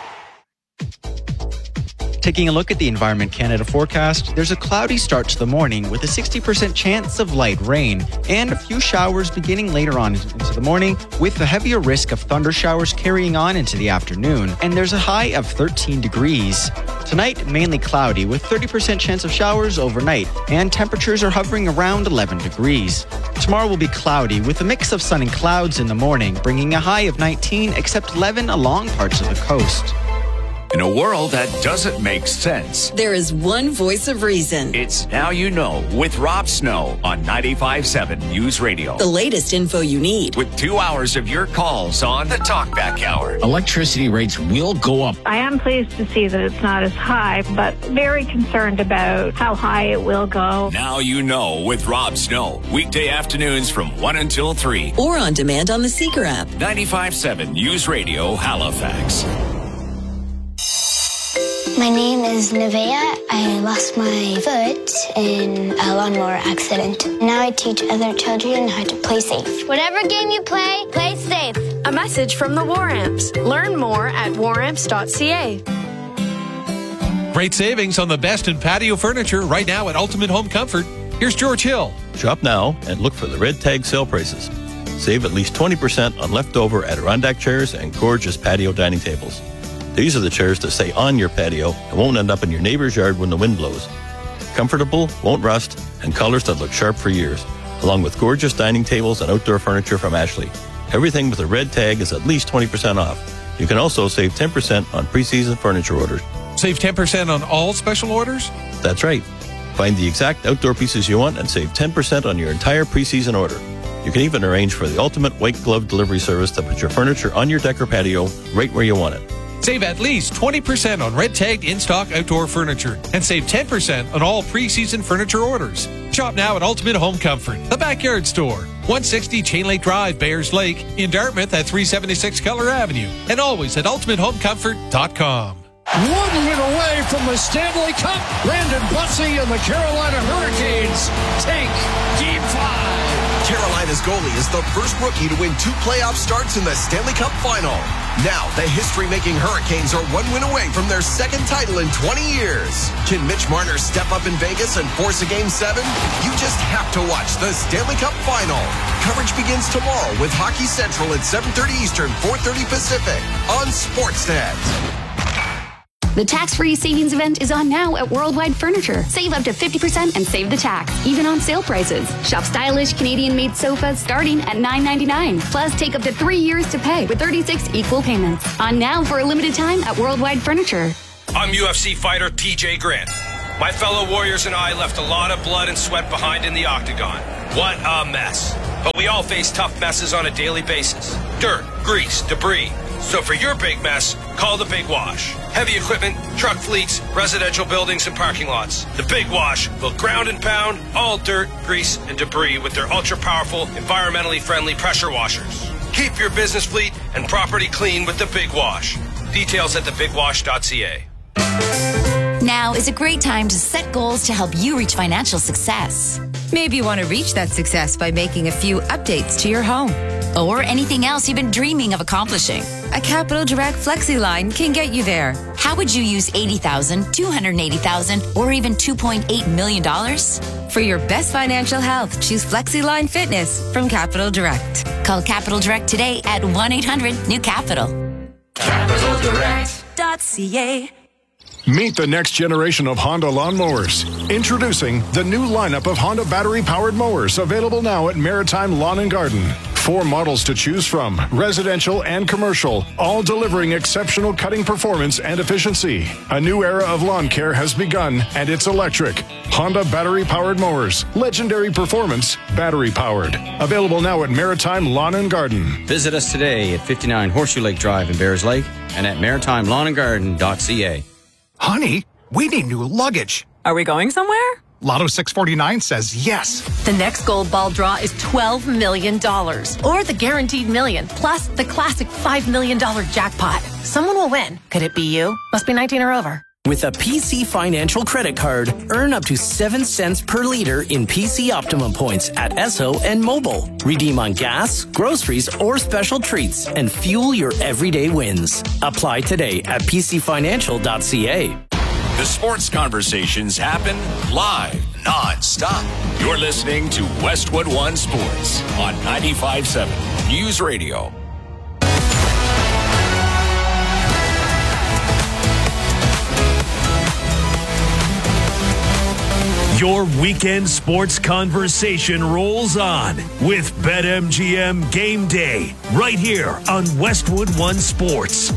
Taking a look at the Environment Canada forecast, there's a cloudy start to the morning with a sixty percent chance of light rain and a few showers beginning later on into the morning with a heavier risk of thunder showers carrying on into the afternoon. And there's a high of thirteen degrees. Tonight, mainly cloudy with thirty percent chance of showers overnight and temperatures are hovering around eleven degrees. Tomorrow will be cloudy with a mix of sun and clouds in the morning, bringing a high of nineteen except eleven along parts of the coast. In a world that doesn't make sense, there is one voice of reason. It's Now You Know with Rob Snow on ninety-five point seven News Radio. The latest info you need. With two hours of your calls on the Talkback Hour. Electricity rates will go up. I am pleased to see that it's not as high, but very concerned about how high it will go. Now You Know with Rob Snow. Weekday afternoons from one until three. Or on demand on the Seeker app. ninety-five point seven News Radio, Halifax. My name is Nevaeh. I lost my foot in a lawnmower accident. Now I teach other children how to play safe. Whatever game you play, play safe. A message from the War Amps. Learn more at war amps dot c a. Great savings on the best in patio furniture right now at Ultimate Home Comfort. Here's George Hill. Shop now and look for the red tag sale prices. Save at least twenty percent on leftover Adirondack chairs and gorgeous patio dining tables. These are the chairs that stay on your patio and won't end up in your neighbor's yard when the wind blows. Comfortable, won't rust, and colors that look sharp for years, along with gorgeous dining tables and outdoor furniture from Ashley. Everything with a red tag is at least twenty percent off. You can also save ten percent on pre-season furniture orders. Save ten percent on all special orders? That's right. Find the exact outdoor pieces you want and save ten percent on your entire pre-season order. You can even arrange for the ultimate white glove delivery service to put your furniture on your deck or patio right where you want it. Save at least twenty percent on red-tagged in-stock outdoor furniture and save ten percent on all pre-season furniture orders. Shop now at Ultimate Home Comfort, the backyard store, one sixty Chain Lake Drive, Bayers Lake, in Dartmouth at three seventy-six Keller Avenue, and always at ultimate home comfort dot com. One win away from the Stanley Cup. Brandon Bussey and the Carolina Hurricanes take Game five. Carolina Carolina's goalie is the first rookie to win two playoff starts in the Stanley Cup Final. Now, the history-making Hurricanes are one win away from their second title in twenty years. Can Mitch Marner step up in Vegas and force a Game seven? You just have to watch the Stanley Cup Final. Coverage begins tomorrow with Hockey Central at seven thirty Eastern, four thirty Pacific on Sportsnet. The tax-free savings event is on now at Worldwide Furniture. Save up to fifty percent and save the tax, even on sale prices. Shop stylish Canadian-made sofas starting at nine ninety-nine. Plus, take up to three years to pay with thirty-six equal payments. On now for a limited time at Worldwide Furniture. I'm U F C fighter T J Grant. My fellow warriors and I left a lot of blood and sweat behind in the octagon. What a mess. But we all face tough messes on a daily basis. Dirt, grease, debris. So for your big mess, call the Big Wash. Heavy equipment, truck fleets, residential buildings, and parking lots. The Big Wash will ground and pound all dirt, grease, and debris with their ultra-powerful, environmentally friendly pressure washers. Keep your business fleet and property clean with the Big Wash. Details at the big wash dot c a. Now is a great time to set goals to help you reach financial success. Maybe you want to reach that success by making a few updates to your home. Or anything else you've been dreaming of accomplishing. A Capital Direct Flexi line can get you there. How would you use eighty thousand dollars, two hundred eighty thousand dollars, or even two point eight million dollars? For your best financial health, choose Flexi Line Fitness from Capital Direct. Call Capital Direct today at one eight hundred new capital. capital direct dot c a. Meet the next generation of Honda lawnmowers. Introducing the new lineup of Honda battery-powered mowers, available now at Maritime Lawn and Garden. Four models to choose from, residential and commercial, all delivering exceptional cutting performance and efficiency. A new era of lawn care has begun, and it's electric. Honda battery-powered mowers. Legendary performance, battery-powered. Available now at Maritime Lawn and Garden. Visit us today at fifty-nine Horseshoe Lake Drive in Bears Lake and at maritime lawn and garden dot c a. Honey, we need new luggage. Are we going somewhere? Lotto six forty-nine says yes. The next gold ball draw is twelve million dollars. Or the guaranteed million, plus the classic five million dollars jackpot. Someone will win. Could it be you? Must be nineteen or over. With a P C Financial credit card, earn up to seven cents per liter in P C Optimum points at Esso and Mobile. Redeem on gas, groceries, or special treats and fuel your everyday wins. Apply today at p c financial dot c a. The sports conversations happen live, non-stop. You're listening to Westwood One Sports on ninety-five point seven News Radio. Your weekend sports conversation rolls on with BetMGM Game Day right here on Westwood One Sports.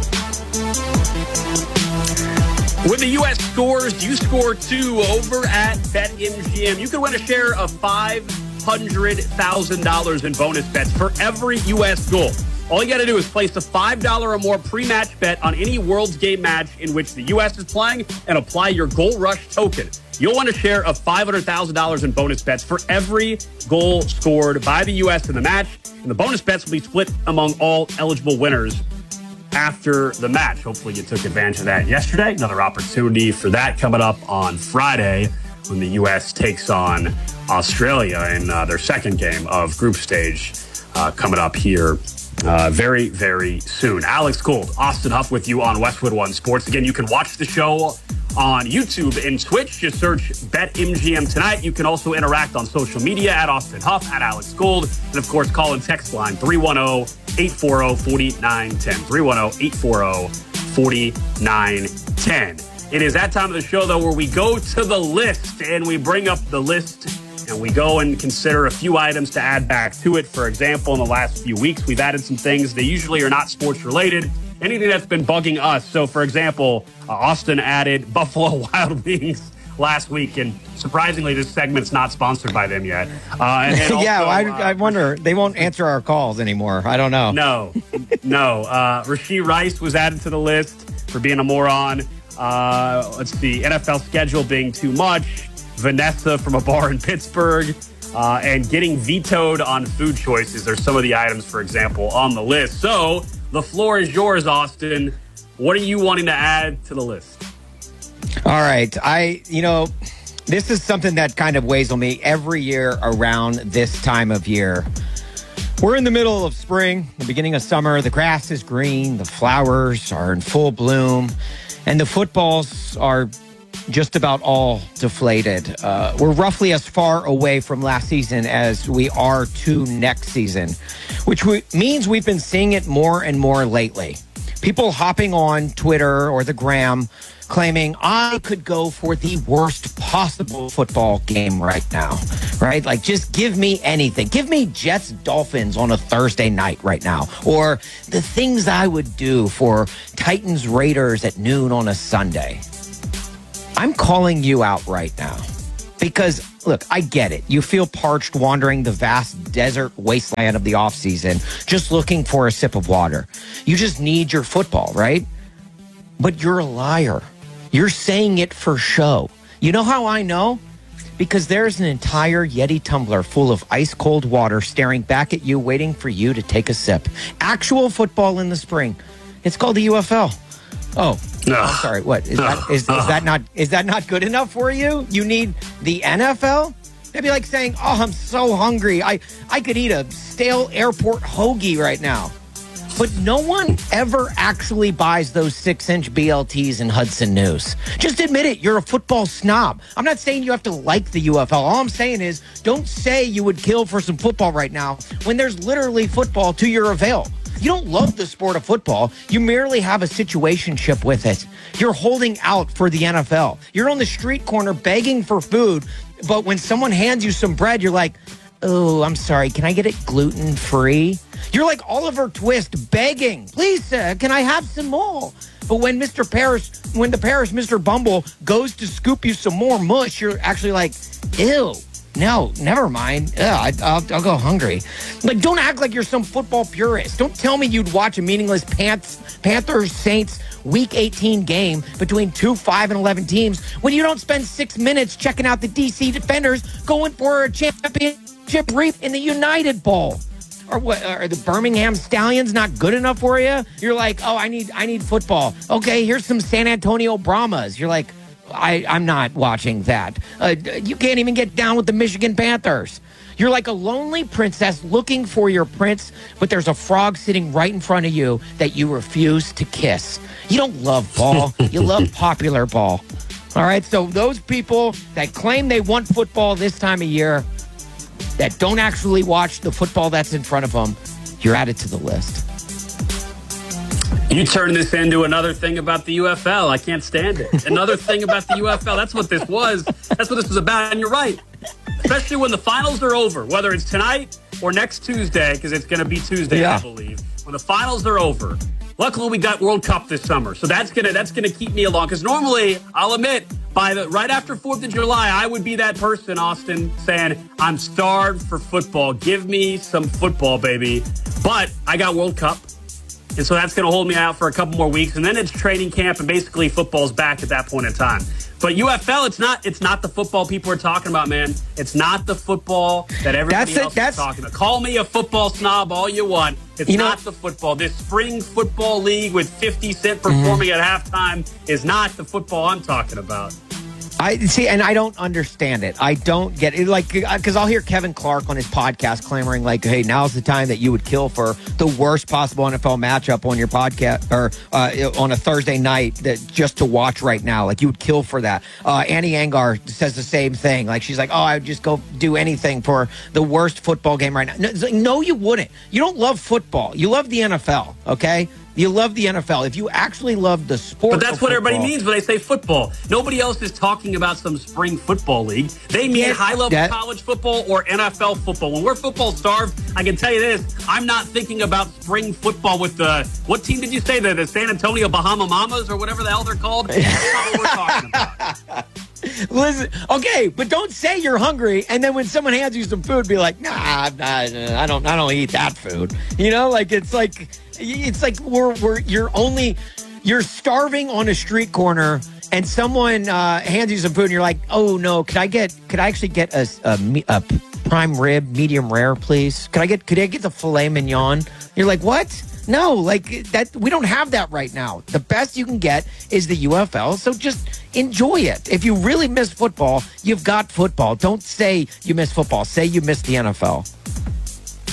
When the U S scores, you score two over at BetMGM. You can win a share of five hundred thousand dollars in bonus bets for every U S goal. All you got to do is place a five dollars or more pre-match bet on any World's Game match in which the U S is playing and apply your Goal Rush token. You'll win a share of five hundred thousand dollars in bonus bets for every goal scored by the U S in the match. And the bonus bets will be split among all eligible winners after the match. Hopefully you took advantage of that yesterday. Another opportunity for that coming up on Friday when the U S takes on Australia in uh, their second game of group stage uh, coming up here uh, very, very soon. Alex Gold, Austin Huff with you on Westwood One Sports. Again, you can watch the show on YouTube and Twitch. Just search BetMGM Tonight. You can also interact on social media at Austin Huff, at Alex Gold, and of course call and text line three one zero, eight four zero, four nine one zero, three one zero, eight four zero, four nine one zero. It is that time of the show, though, where we go to the list and we bring up the list and we go and consider a few items to add back to it. For example, in the last few weeks, we've added some things that usually are not sports related. Anything that's been bugging us. So, for example, uh, Austin added Buffalo Wild Wings last week, and surprisingly, this segment's not sponsored by them yet. Uh, and, and also, yeah, I, uh, I wonder. They won't answer our calls anymore. I don't know. No, no. Uh, Rashee Rice was added to the list for being a moron. Uh, let's see, N F L schedule being too much. Vanessa from a bar in Pittsburgh. Uh, and getting vetoed on food choices are some of the items, for example, on the list. So, the floor is yours, Austin. What are you wanting to add to the list? All right. I, you know, this is something that kind of weighs on me every year around this time of year. We're in the middle of spring, the beginning of summer. The grass is green, the flowers are in full bloom, and the footballs are just about all deflated. Uh, we're roughly as far away from last season as we are to next season, which we, means we've been seeing it more and more lately. People hopping on Twitter or the Gram claiming I could go for the worst possible football game right now, right? Like, just give me anything. Give me Jets Dolphins on a Thursday night right now, or the things I would do for Titans Raiders at noon on a Sunday. I'm calling you out right now because, look, I get it. You feel parched wandering the vast desert wasteland of the offseason, just looking for a sip of water. You just need your football, right? But you're a liar. You're saying it for show. You know how I know? Because there's an entire Yeti tumbler full of ice-cold water staring back at you, waiting for you to take a sip. Actual football in the spring. It's called the U F L. Oh, no. I'm sorry. What is that? Is, is that not is that not good enough for you? You need the N F L? That'd be like saying, "Oh, I'm so hungry. I I could eat a stale airport hoagie right now." But no one ever actually buys those six-inch B L Ts in Hudson News. Just admit it. You're a football snob. I'm not saying you have to like the U F L. All I'm saying is don't say you would kill for some football right now when there's literally football to your avail. You don't love the sport of football. You merely have a situationship with it. You're holding out for the N F L. You're on the street corner begging for food, but when someone hands you some bread, you're like, oh, I'm sorry, can I get it gluten-free? You're like Oliver Twist begging, please, uh, can I have some more? But when Mister Parrish, when the Parrish Mister Bumble goes to scoop you some more mush, you're actually like, ew. No, never mind. Ugh, I, I'll, I'll go hungry. Like, don't act like you're some football purist. Don't tell me you'd watch a meaningless Panth- Panthers-Saints Week eighteen game between two five and eleven teams when you don't spend six minutes checking out the D C Defenders going for a championship reap in the United Bowl. Or what? Are the Birmingham Stallions not good enough for you? You're like, oh, I need, I need football. Okay, here's some San Antonio Brahmas. You're like, I, I'm not watching that. Uh, you can't even get down with the Michigan Panthers. You're like a lonely princess looking for your prince, but there's a frog sitting right in front of you that you refuse to kiss. You don't love ball. You love popular ball. All right, so those people that claim they want football this time of year, that don't actually watch the football that's in front of them, you're added to the list. You turn this into another thing about the U F L. I can't stand it. Another thing about the U F L. That's what this was. That's what this was about. And you're right. Especially when the finals are over, whether it's tonight or next Tuesday, because it's going to be Tuesday, yeah. I believe. When the finals are over. Luckily, we got World Cup this summer. So that's going to that's gonna keep me along. Because normally, I'll admit, by the right after fourth of July, I would be that person, Austin, saying, I'm starved for football. Give me some football, baby. But I got World Cup. And so that's going to hold me out for a couple more weeks. And then it's training camp, and basically football's back at that point in time. But U F L, it's not it's not the football people are talking about, man. It's not the football that everybody that's else it, that's, is talking about. Call me a football snob all you want. It's you not know, the football. This spring football league with fifty Cent performing mm-hmm. at halftime is not the football I'm talking about. I see, and I don't understand it. I don't get it, like, because I'll hear Kevin Clark on his podcast clamoring, like, "Hey, now's the time that you would kill for the worst possible N F L matchup on your podcast or uh, on a Thursday night that just to watch right now. Like, you would kill for that." Uh, Annie Angar says the same thing. Like, she's like, "Oh, I would just go do anything for the worst football game right now." No, like, no, you wouldn't. You don't love football. You love the N F L. Okay. You love the N F L. If you actually love the sport, but that's what everybody means when they say football. Nobody else is talking about some spring football league. They mean yeah, high-level that, college football or N F L football. When we're football starved, I can tell you this: I'm not thinking about spring football with the what team did you say? The, the San Antonio Bahama Mamas or whatever the hell they're called. That's not what we're talking about. Listen, okay, but don't say you're hungry, and then when someone hands you some food, be like, "Nah, nah I don't, I don't eat that food." You know, like it's like. It's like we're, we're you're only you're starving on a street corner and someone uh, hands you some food and you're like, oh no, could I get could I actually get a, a, a prime rib, medium rare, please? Could I get could I get the filet mignon? You're like, what? No, like that. We don't have that right now. The best you can get is the U F L. So just enjoy it. If you really miss football, you've got football. Don't say you miss football. Say you miss the N F L.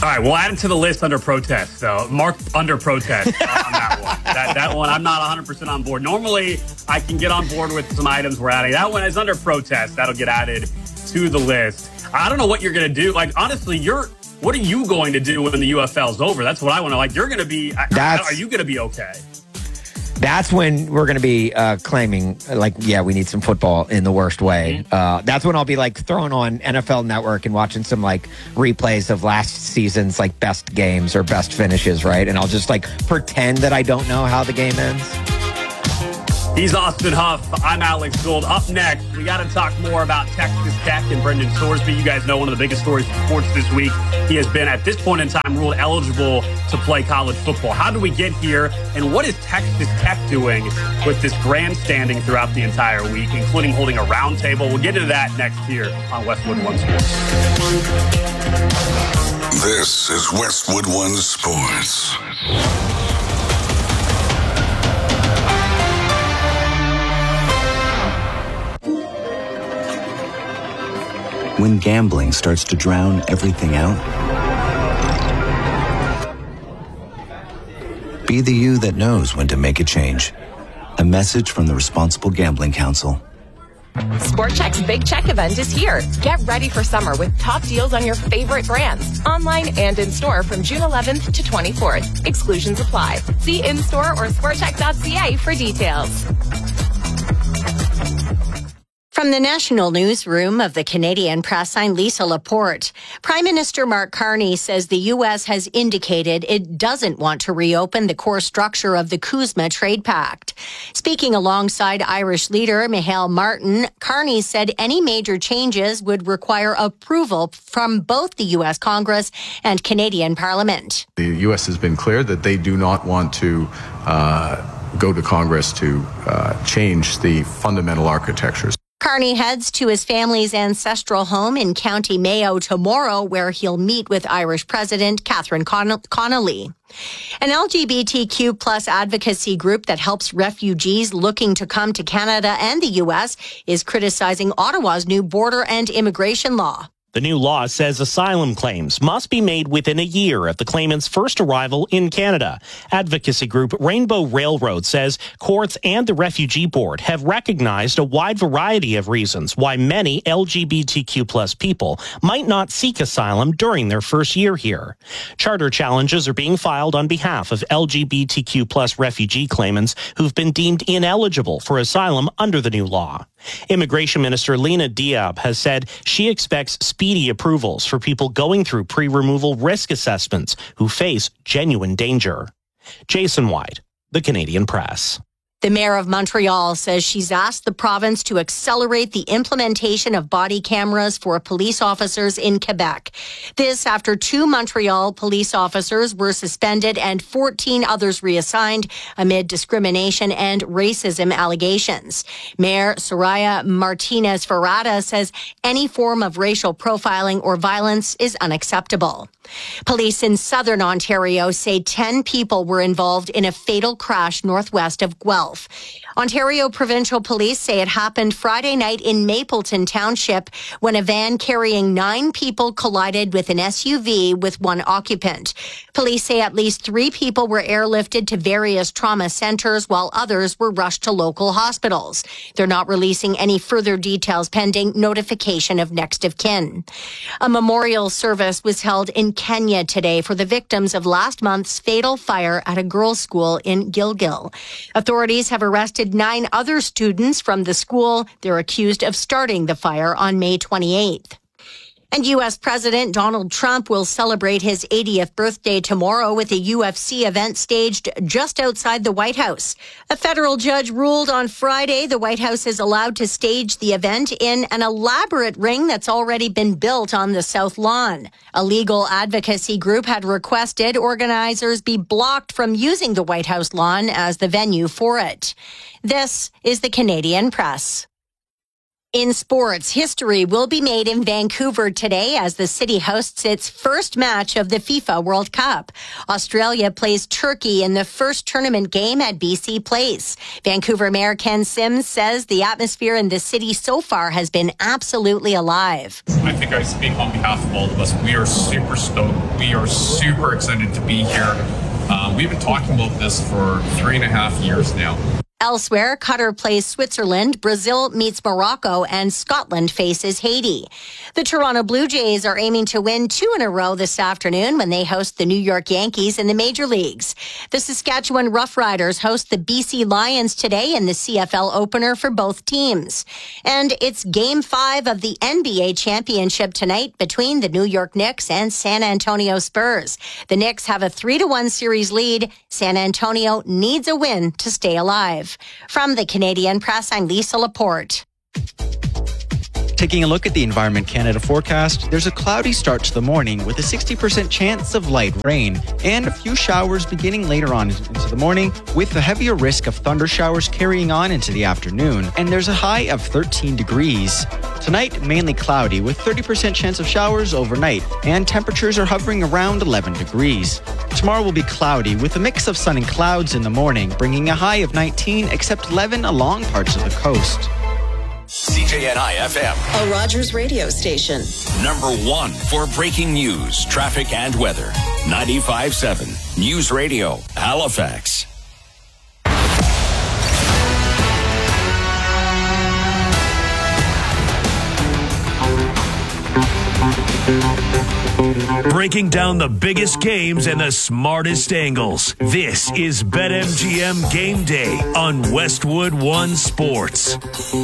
All right, we'll add him to the list under protest. So mark under protest on that one. That, that one, I'm not one hundred percent on board. Normally, I can get on board with some items we're adding. That one is under protest. That'll get added to the list. I don't know what you're going to do. Like, honestly, you're. What are you going to do when the U F L's over? That's what I want to. Like, you're going to be. That's, are you going to be okay? That's when we're going to be uh, claiming, like, yeah, we need some football in the worst way. Mm-hmm. Uh, that's when I'll be, like, throwing on N F L Network and watching some, like, replays of last season's, like, best games or best finishes, right? And I'll just, like, pretend that I don't know how the game ends. He's Austin Huff. I'm Alex Gold. Up next, we got to talk more about Texas Tech and Brendan Sorsby. You guys know one of the biggest stories in sports this week. He has been, at this point in time, ruled eligible to play college football. How do we get here? And what is Texas Tech doing with this grandstanding throughout the entire week, including holding a roundtable? We'll get into that next here on Westwood One Sports. This is Westwood One Sports. When gambling starts to drown everything out, be the you that knows when to make a change. A message from the Responsible Gambling Council. Sport Chek's Big Check event is here. Get ready for summer with top deals on your favorite brands, online and in store from June eleventh to twenty-fourth. Exclusions apply. See in-store or sport check dot c a for details. From the National Newsroom of the Canadian Press, I'm Lisa Laporte. Prime Minister Mark Carney says the U S has indicated it doesn't want to reopen the core structure of the CUSMA Trade Pact. Speaking alongside Irish leader Micheál Martin, Carney said any major changes would require approval from both the U S Congress and Canadian Parliament. The U S has been clear that they do not want to uh, go to Congress to uh, change the fundamental architectures. Carney heads to his family's ancestral home in County Mayo tomorrow, where he'll meet with Irish President Catherine Con- Connolly. An L G B T Q plus advocacy group that helps refugees looking to come to Canada and the U S is criticizing Ottawa's new border and immigration law. The new law says asylum claims must be made within a year of the claimant's first arrival in Canada. Advocacy group Rainbow Railroad says courts and the Refugee Board have recognized a wide variety of reasons why many L G B T Q plus people might not seek asylum during their first year here. Charter challenges are being filed on behalf of L G B T Q plus refugee claimants who've been deemed ineligible for asylum under the new law. Immigration Minister Lena Diab has said she expects speedy approvals for people going through pre-removal risk assessments who face genuine danger. Jason White, The Canadian Press. The mayor of Montreal says she's asked the province to accelerate the implementation of body cameras for police officers in Quebec. This after two Montreal police officers were suspended and fourteen others reassigned amid discrimination and racism allegations. Mayor Soraya Martinez Ferrada says any form of racial profiling or violence is unacceptable. Police in southern Ontario say ten people were involved in a fatal crash northwest of Guelph. Ontario Provincial Police say it happened Friday night in Mapleton Township when a van carrying nine people collided with an S U V with one occupant. Police say at least three people were airlifted to various trauma centers while others were rushed to local hospitals. They're not releasing any further details pending notification of next of kin. A memorial service was held in Kenya today for the victims of last month's fatal fire at a girls' school in Gilgil. Authorities have arrested nine other students from the school. They're accused of starting the fire on May twenty-eighth. And U S President Donald Trump will celebrate his eightieth birthday tomorrow with a U F C event staged just outside the White House. A federal judge ruled on Friday the White House is allowed to stage the event in an elaborate ring that's already been built on the South Lawn. A legal advocacy group had requested organizers be blocked from using the White House lawn as the venue for it. This is the Canadian Press. In sports, history will be made in Vancouver today as the city hosts its first match of the FIFA World Cup. Australia plays Turkey in the first tournament game at B C Place. Vancouver Mayor Ken Sims says the atmosphere in the city so far has been absolutely alive. I think I speak on behalf of all of us. We are super stoked. We are super excited to be here. Uh, we've been talking about this for three and a half years now. Elsewhere, Qatar plays Switzerland, Brazil meets Morocco, and Scotland faces Haiti. The Toronto Blue Jays are aiming to win two in a row this afternoon when they host the New York Yankees in the major leagues. The Saskatchewan Roughriders host the B C Lions today in the C F L opener for both teams. And it's Game five of the N B A championship tonight between the New York Knicks and San Antonio Spurs. The Knicks have a three to one series lead. San Antonio needs a win to stay alive. From the Canadian Press, I'm Lisa Laporte. Taking a look at the Environment Canada forecast, there's a cloudy start to the morning with a sixty percent chance of light rain and a few showers beginning later on into the morning with a heavier risk of thunder showers carrying on into the afternoon. And there's a high of thirteen degrees. Tonight, mainly cloudy with thirty percent chance of showers overnight and temperatures are hovering around eleven degrees. Tomorrow will be cloudy with a mix of sun and clouds in the morning, bringing a high of nineteen except eleven along parts of the coast. C J N I F M, a Rogers radio station. Number one for breaking news, traffic, and weather. ninety-five point seven News Radio, Halifax. Breaking down the biggest games and the smartest angles. This is BetMGM Game Day on Westwood One Sports.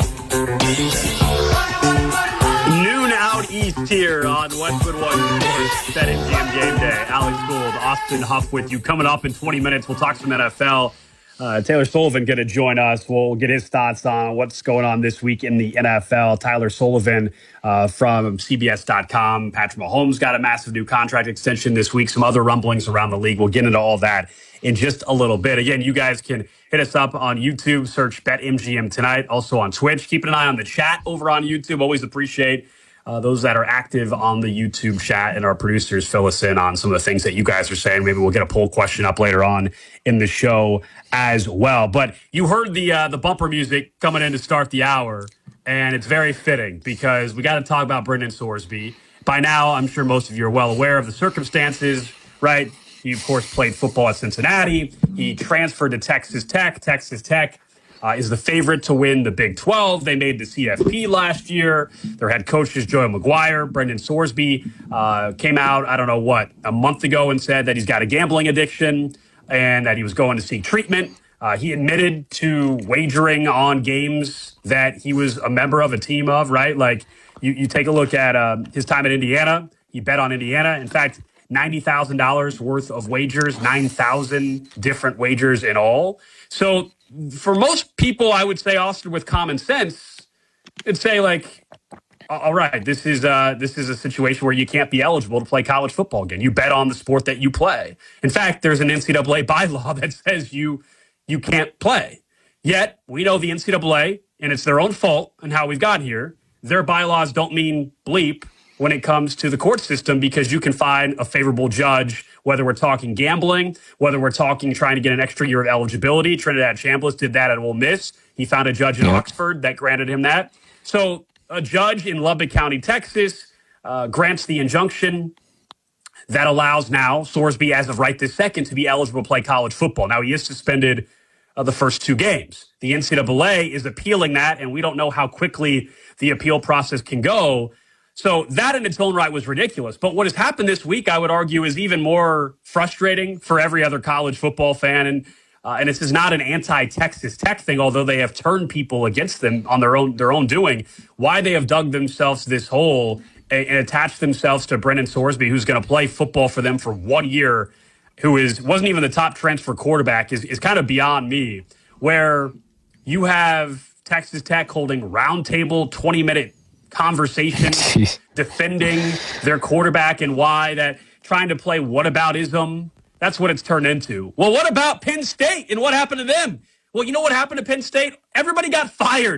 Noon out east here on Westwood One Sports. BetMGM Game Day. Alex Gould, Austin Huff with you. Coming up in twenty minutes, we'll talk some N F L. Uh, Taylor Sullivan going to join us. We'll get his thoughts on what's going on this week in the N F L. Tyler Sullivan uh, from C B S dot com. Patrick Mahomes got a massive new contract extension this week. Some other rumblings around the league. We'll get into all that in just a little bit. Again, you guys can hit us up on YouTube. Search BetMGM tonight. Also on Twitch. Keep an eye on the chat over on YouTube. Always appreciate Uh, those that are active on the YouTube chat, and our producers fill us in on some of the things that you guys are saying. Maybe we'll get a poll question up later on in the show as well. But you heard the uh, the bumper music coming in to start the hour, and it's very fitting because we got to talk about Brendan Sorsby. By now, I'm sure most of you are well aware of the circumstances, right? He, of course, played football at Cincinnati. He transferred to Texas Tech. Texas Tech Uh, is the favorite to win the Big twelve. They made the C F P last year. Their head coach is Joe McGuire. Brendan Sorsby uh, came out, I don't know what, a month ago and said that he's got a gambling addiction and that he was going to seek treatment. Uh, he admitted to wagering on games that he was a member of, a team of, right? Like, you, you take a look at uh, his time at Indiana. He bet on Indiana. In fact, ninety thousand dollars worth of wagers, nine thousand different wagers in all. So, for most people, I would say, Austin, with common sense, it'd say, like, all right, this is uh, this is a situation where you can't be eligible to play college football again. You bet on the sport that you play. In fact, there's an N C double A bylaw that says you you can't play. Yet, we know the N C double A, and it's their own fault and how we've got here, their bylaws don't mean bleep when it comes to the court system, because you can find a favorable judge, whether we're talking gambling, whether we're talking trying to get an extra year of eligibility. Trinidad Chambliss did that at Ole Miss. He found a judge in yep. Oxford that granted him that. So a judge in Lubbock County, Texas, uh, grants the injunction that allows now Sorsby, as of right this second, to be eligible to play college football. Now, he is suspended uh, the first two games. The N C double A is appealing that, and we don't know how quickly the appeal process can go. So that in its own right was ridiculous. But what has happened this week, I would argue, is even more frustrating for every other college football fan. And uh, and this is not an anti-Texas Tech thing, although they have turned people against them on their own their own doing. Why they have dug themselves this hole and, and attached themselves to Brendan Sorsby, who's going to play football for them for one year, who is wasn't even the top transfer quarterback, is, is kind of beyond me. Where you have Texas Tech holding roundtable twenty-minute conversations defending their quarterback and why that trying to play whataboutism. That's what it's turned into. Well, what about Penn State and what happened to them? Well, you know what happened to Penn State? Everybody got fired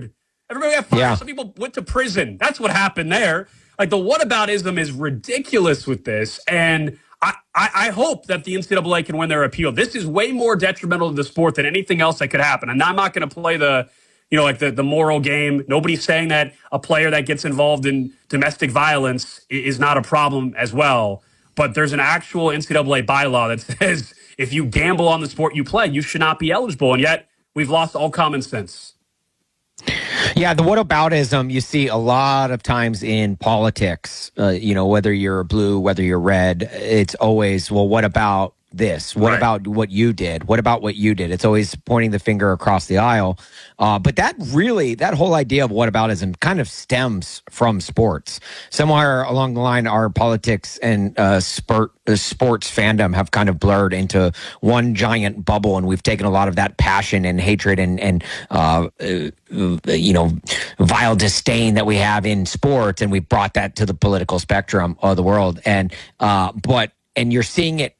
Everybody got fired. Yeah. Some people went to prison. That's what happened there. Like, the whataboutism is ridiculous with this. And I, I, I hope that the N C double A can win their appeal. This is way more detrimental to the sport than anything else that could happen. And I'm not going to play the, you know, like the, the moral game. Nobody's saying that a player that gets involved in domestic violence is not a problem as well. But there's an actual N C double A bylaw that says if you gamble on the sport you play, you should not be eligible. And yet we've lost all common sense. Yeah, the whataboutism you see a lot of times in politics. Uh, you know, whether you're blue, whether you're red, it's always, well, what about this? What Right. about what you did? What about what you did? It's always pointing the finger across the aisle. Uh, but that really, that whole idea of whataboutism kind of stems from sports. Somewhere along the line, our politics and uh, sport, uh, sports fandom have kind of blurred into one giant bubble, and we've taken a lot of that passion and hatred and, and uh, uh, you know, vile disdain that we have in sports, and we brought that to the political spectrum of the world. And uh, but and you're seeing it